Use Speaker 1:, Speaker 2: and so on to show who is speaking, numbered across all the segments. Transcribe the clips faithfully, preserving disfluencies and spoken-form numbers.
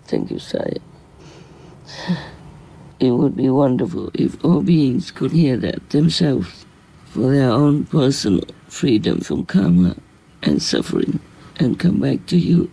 Speaker 1: Thank you, Saya. It would be wonderful if all beings could hear that themselves for their own personal freedom from karma and suffering and come back to you.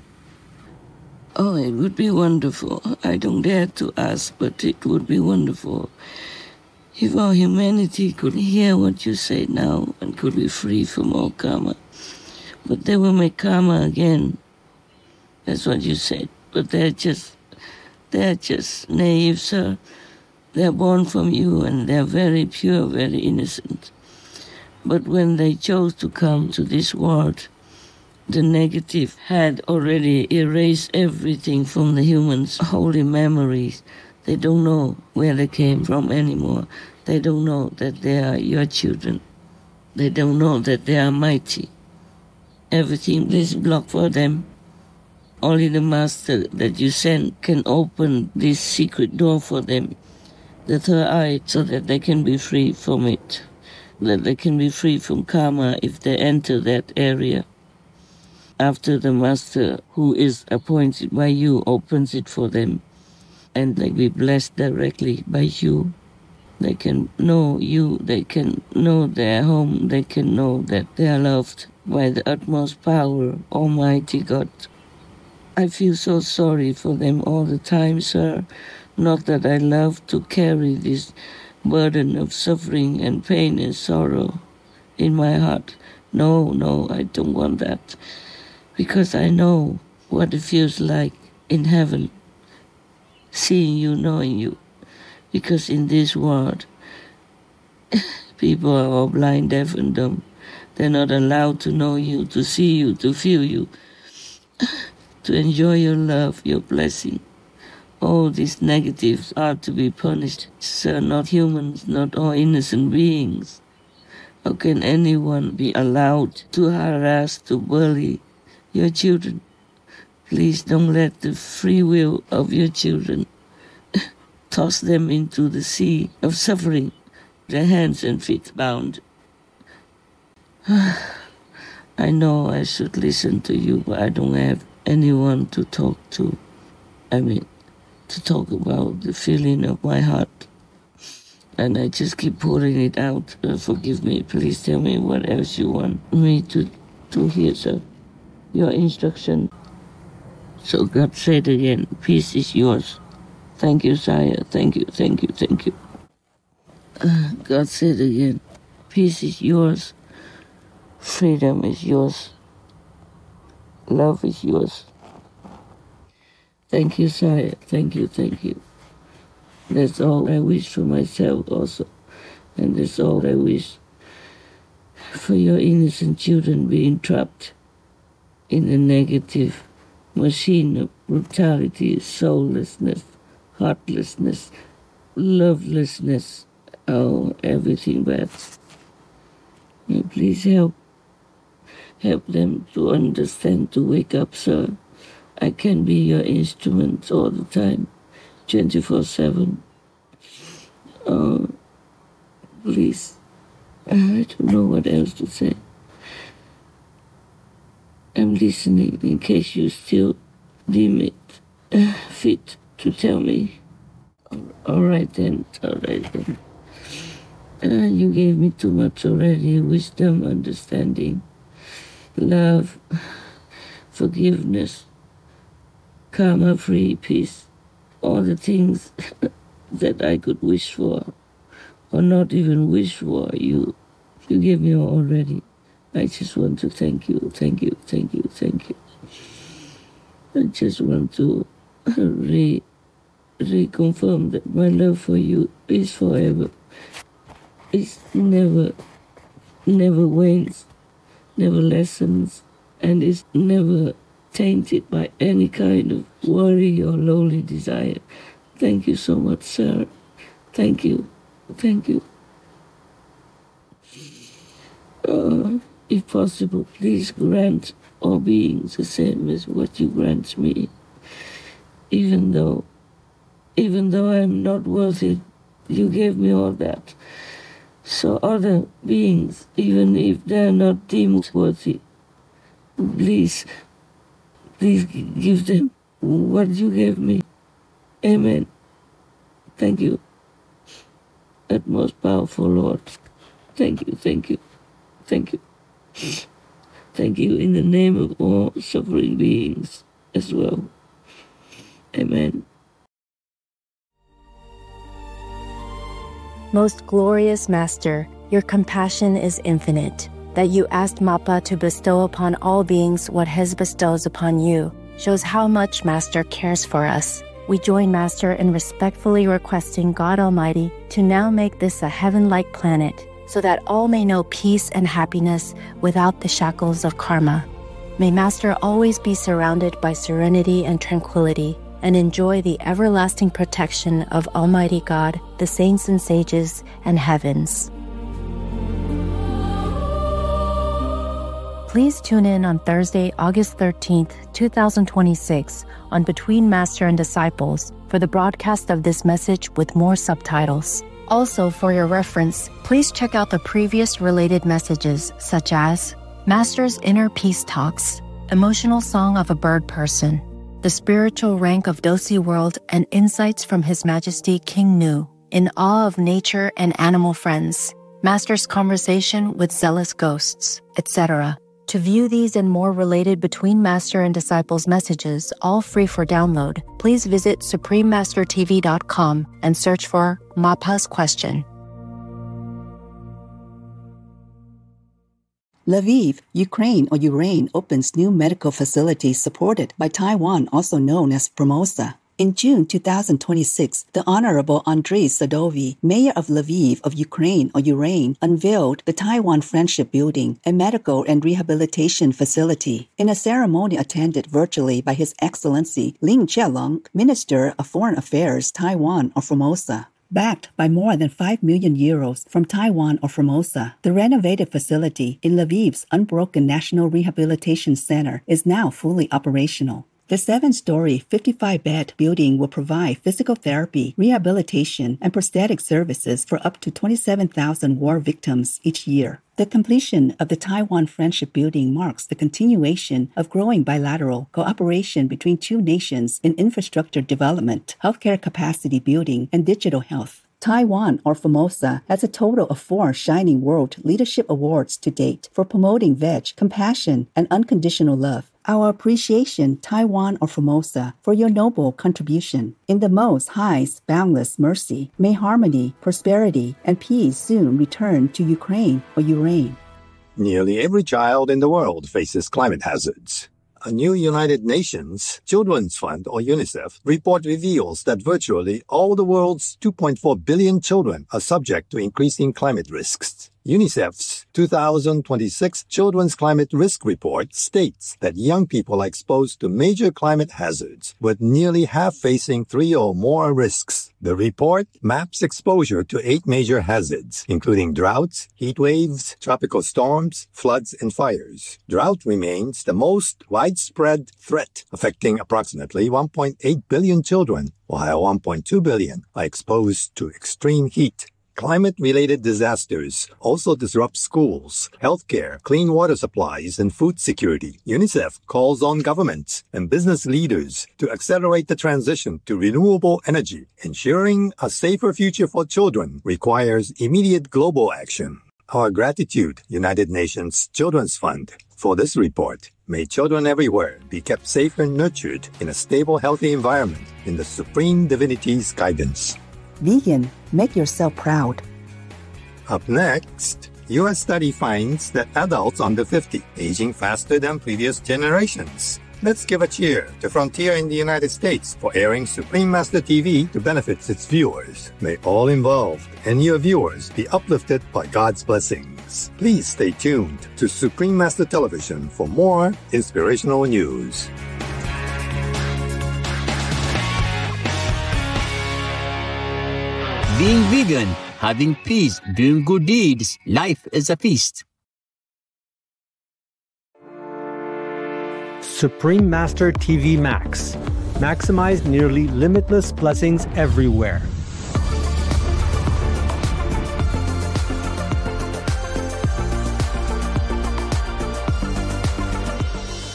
Speaker 1: Oh, it would be wonderful. I don't dare to ask, but it would be wonderful if all humanity could hear what you say now and could be free from all karma. But they will make karma again. That's what you said. But they're just, they're just naive, sir. They're born from you and they're very pure, very innocent. But when they chose to come to this world, the negative had already erased everything from the humans' holy memories. They don't know where they came from anymore. They don't know that they are your children. They don't know that they are mighty. Everything is blocked for them. Only the master that you send can open this secret door for them, the third eye, so that they can be free from it, that they can be free from karma if they enter that area. After the master who is appointed by you opens it for them, and they be blessed directly by you. They can know you, they can know their home, they can know that they are loved by the utmost power, Almighty God. I feel so sorry for them all the time, sir. Not that I love to carry this burden of suffering and pain and sorrow in my heart. No, no, I don't want that. Because I know what it feels like in heaven, seeing you, knowing you. Because in this world, people are all blind, deaf, and dumb. They're not allowed to know you, to see you, to feel you, to enjoy your love, your blessing. All these negatives are to be punished. Sir, not humans, not all innocent beings. How can anyone be allowed to harass, to bully your children? Please don't let the free will of your children toss them into the sea of suffering, their hands and feet bound. I know I should listen to you, but I don't have anyone to talk to. I mean, to talk about the feeling of my heart. And I just keep pouring it out. Uh, forgive me. Please tell me what else you want me to, to hear, sir. Your instruction. So God said again, peace is yours. Thank you, Sire. Thank you, thank you, thank you. Uh, God said again, peace is yours. Freedom is yours. Love is yours. Thank you, Sire. Thank you, thank you. That's all I wish for myself also. And that's all I wish for your innocent children being trapped in the negative machine of brutality, soullessness, heartlessness, lovelessness, oh, everything bad. And please help. Help them to understand, to wake up, sir. I can be your instrument all the time, twenty-four seven. Oh, please. I don't know what else to say. I'm listening in case you still deem it uh, fit to tell me. All right then, all right then. Uh, you gave me too much already, wisdom, understanding, love, forgiveness, karma-free peace, all the things that I could wish for, or not even wish for. You, you gave me all already. I just want to thank you, thank you, thank you, thank you. I just want to re, reconfirm that my love for you is forever. It's never, never wanes, never lessens, and is never tainted by any kind of worry or lowly desire. Thank you so much, sir. Thank you. Thank you. Uh, if possible, please grant all beings the same as what you grant me. Even though, even though I'm not worthy, you gave me all that. So other beings, even if they're not deemed worthy, please, please give them what you gave me. Amen. Thank you. That most powerful Lord. Thank you, thank you, thank you. Thank you in the name of all suffering beings as well. Amen.
Speaker 2: Most glorious Master, your compassion is infinite. That you asked Mappa to bestow upon all beings what His bestows upon you shows how much Master cares for us. We join Master in respectfully requesting God Almighty to now make this a heaven-like planet so that all may know peace and happiness without the shackles of karma. May Master always be surrounded by serenity and tranquility and enjoy the everlasting protection of Almighty God, the saints and sages, and heavens. Please tune in on Thursday, August thirteenth, twenty twenty-six on Between Master and Disciples for the broadcast of this message with more subtitles. Also, for your reference, please check out the previous related messages such as Master's Inner Peace Talks, Emotional Song of a Bird Person, The Spiritual Rank of Dosi World, and Insights from His Majesty King Nu, In Awe of Nature and Animal Friends, Master's Conversation with Zealous Ghosts, et cetera. To view these and more related Between Master and Disciples messages, all free for download, please visit supreme master t v dot com and search for Mappa's Question.
Speaker 3: Lviv, Ukraine or Ukraine opens new medical facility supported by Taiwan, also known as Formosa. In June twenty twenty-six, the Honorable Andrei Sadovyi, Mayor of Lviv of Ukraine or Ukraine, unveiled the Taiwan Friendship Building, a medical and rehabilitation facility, in a ceremony attended virtually by His Excellency Ling Jielong, Minister of Foreign Affairs, Taiwan or Formosa. Backed by more than five million euros from Taiwan or Formosa, the renovated facility in Lviv's Unbroken National Rehabilitation Center is now fully operational. The seven-story, fifty-five bed building will provide physical therapy, rehabilitation, and prosthetic services for up to twenty-seven thousand war victims each year. The completion of the Taiwan Friendship Building marks the continuation of growing bilateral cooperation between two nations in infrastructure development, healthcare capacity building, and digital health. Taiwan or Formosa has a total of four Shining World Leadership Awards to date for promoting veg, compassion, and unconditional love. Our appreciation, Taiwan or Formosa, for your noble contribution. In the Most High's boundless mercy, may harmony, prosperity, and peace soon return to Ukraine or Ukraine.
Speaker 4: Nearly every child in the world faces climate hazards. A new United Nations Children's Fund, or UNICEF, report reveals that virtually all the world's two point four billion children are subject to increasing climate risks. UNICEF's two thousand twenty-six Children's Climate Risk Report states that young people are exposed to major climate hazards, with nearly half facing three or more risks. The report maps exposure to eight major hazards, including droughts, heat waves, tropical storms, floods, and fires. Drought remains the most widespread threat, affecting approximately one point eight billion children, while one point two billion are exposed to extreme heat. Climate-related disasters also disrupt schools, healthcare, clean water supplies, and food security. UNICEF calls on governments and business leaders to accelerate the transition to renewable energy. Ensuring a safer future for children requires immediate global action. Our gratitude, United Nations Children's Fund, for this report. May children everywhere be kept safe and nurtured in a stable, healthy environment in the Supreme Divinity's guidance.
Speaker 3: Vegan, make yourself proud.
Speaker 4: Up next, U S study finds that adults under fifty aging faster than previous generations. Let's give a cheer to Frontier in the United States for airing Supreme Master T V to benefit its viewers. May all involved and your viewers be uplifted by God's blessings. Please stay tuned to Supreme Master Television for more inspirational news.
Speaker 5: Being vegan, having peace, doing good deeds, life is a feast.
Speaker 6: Supreme Master T V Max. Maximize nearly limitless blessings everywhere.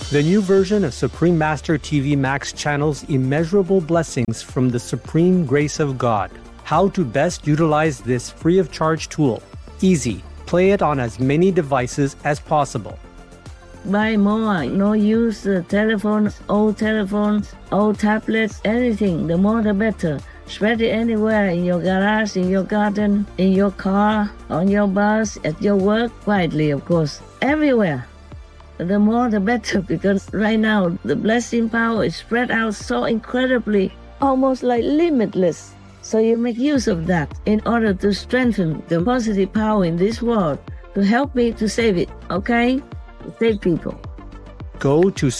Speaker 6: The new version of Supreme Master T V Max channels immeasurable blessings from the supreme grace of God. How to best utilize this free of charge tool. Easy. Play it on as many devices as possible.
Speaker 1: Buy more. No use uh, telephones, old telephones, old tablets, anything. The more the better. Spread it anywhere, in your garage, in your garden, in your car, on your bus, at your work, quietly, of course. Everywhere. The more the better, because right now the blessing power is spread out so incredibly, almost like limitless. So you make use of that in order to strengthen the positive power in this world, to help me to save it, okay? To save people.
Speaker 6: Go to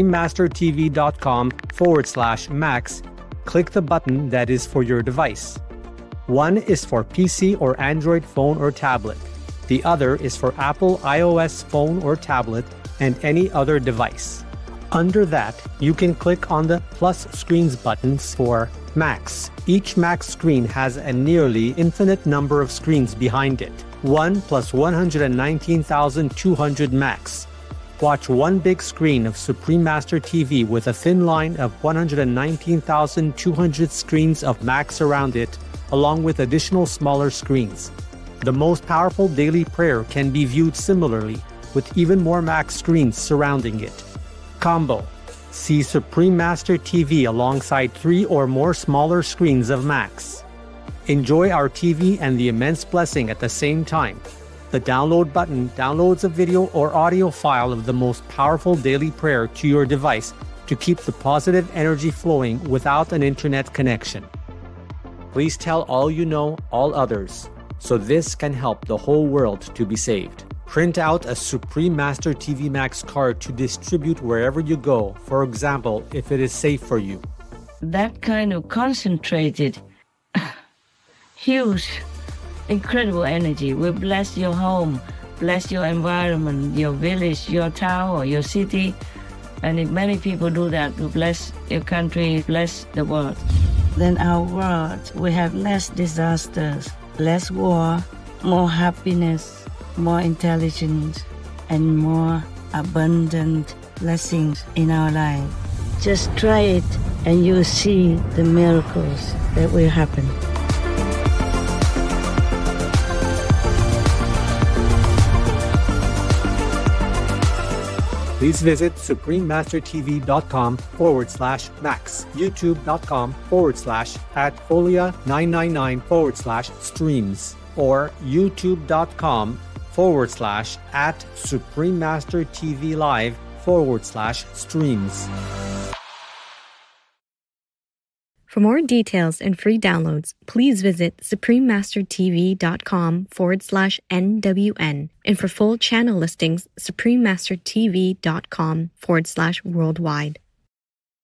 Speaker 6: suprememastertv.com forward slash max. Click the button that is for your device. One is for P C or Android phone or tablet. The other is for Apple iOS phone or tablet and any other device. Under that, you can click on the plus screens buttons for Max. Each Max screen has a nearly infinite number of screens behind it. one plus one hundred nineteen thousand two hundred Max. Watch one big screen of Supreme Master T V with a thin line of one hundred nineteen thousand two hundred screens of Max around it, along with additional smaller screens. The most powerful daily prayer can be viewed similarly, with even more Max screens surrounding it. Combo. See Supreme Master T V alongside three or more smaller screens of Max. Enjoy our T V and the immense blessing at the same time. The download button downloads a video or audio file of the most powerful daily prayer to your device to keep the positive energy flowing without an internet connection. Please tell all you know, all others, so this can help the whole world to be saved. Print out a Supreme Master T V Max card to distribute wherever you go, for example, if it is safe for you.
Speaker 1: That kind of concentrated, huge, incredible energy will bless your home, bless your environment, your village, your town, or your city. And if many people do that, to bless your country, bless the world, then our world will have less disasters, less war, more happiness, more intelligence, and more abundant blessings in our life. Just try it and you'll see the miracles that will happen.
Speaker 6: Please visit suprememastertv.com forward slash max, youtube.com forward slash at folia999 forward slash streams, or youtube.com forward slash at suprememastertvlive forward slash streams.
Speaker 7: For more details and free downloads, please visit suprememastertv.com forward slash NWN. And for full channel listings, suprememastertv.com forward slash worldwide.